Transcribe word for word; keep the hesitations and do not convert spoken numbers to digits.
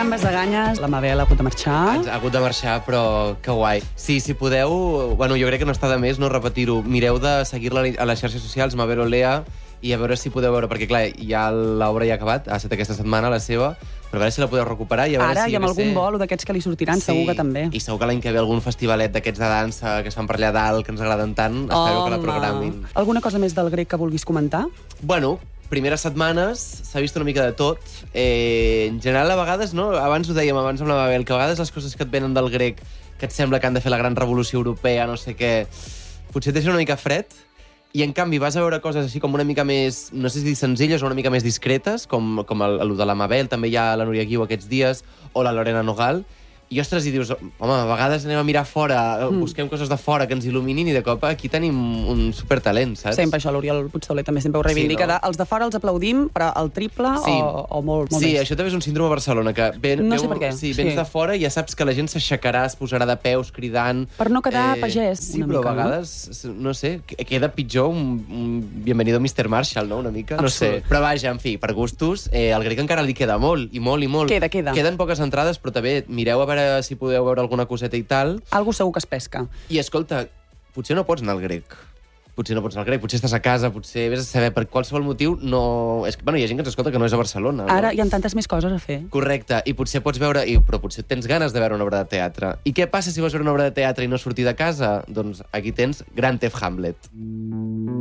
Ara, amb més de ganyes, la Mabel ha hagut de marxar. Ha hagut de marxar, però que guai. Sí, si podeu, bueno, jo crec que no està de més no repetir-ho. Mireu de seguir-la a les xarxes socials, Mabel Olea, i a veure si podeu veure, perquè clar, ja l'obra ja ha acabat, ha estat aquesta setmana, la seva, però a veure si la podeu recuperar. I a veure Ara, si, i amb algun ser... bolo d'aquests que li sortiran, sí, segur que també. I segur que l'any que ve algun festivalet d'aquests de dansa que es fan per allà dalt, que ens agraden tant, espero que la programin. Alguna cosa més del grec que vulguis comentar? Bueno, primeres setmanes s'ha vist una mica de tot. Eh, en general, a vegades, no? Abans ho dèiem, abans amb la Mabel, que a vegades les coses que et venen del grec, que et sembla que han de fer la gran revolució europea, no sé què, potser et deixen una mica fred, i en canvi vas a veure coses així com una mica més, no sé si dir senzilles o una mica més discretes, com, com el, el de la Mabel, també hi ha la Núria Guiu aquests dies, o la Lorena Nogal, i ostres, i dius, home, a vegades anem a mirar fora, mm. busquem coses de fora que ens il·luminin, i de cop aquí tenim un supertalent, saps? Sempre això, l'Oriol Puigtauler també sempre ho reivindica. Sí, no? Els de fora els aplaudim, però el triple sí. o, o molt, molt sí, més? Sí, això també és un síndrome a Barcelona, que ven, no veu, sé per què. Sí, vens sí. de fora i ja saps que la gent s'aixecarà, es posarà de peus cridant... Per no quedar eh, pagès, sí, una mica, Sí, però a vegades, no? no sé, queda pitjor un, un bienvenido mister Marshall, no?, una mica, no Absolut. sé. Però vaja, en fi, per gustos, eh, al grec encara li queda molt, i molt, i molt. Queda, queda. Queden poques entrades, però també mireu a veure si podeu veure alguna coseta i tal. Algo segur que es pesca. I escolta, potser no pots anar al grec. Potser no pots anar al grec, potser estàs a casa, potser vés a saber per qualsevol motiu no... És que, bueno, hi ha gent que ens escolta que no és a Barcelona. Ara no? hi ha tantes més coses a fer. Correcte, i potser pots veure... I, però potser tens ganes de veure una obra de teatre. I què passa si vols veure una obra de teatre i no sortir de casa? Doncs aquí tens Gran Theft Hamlet.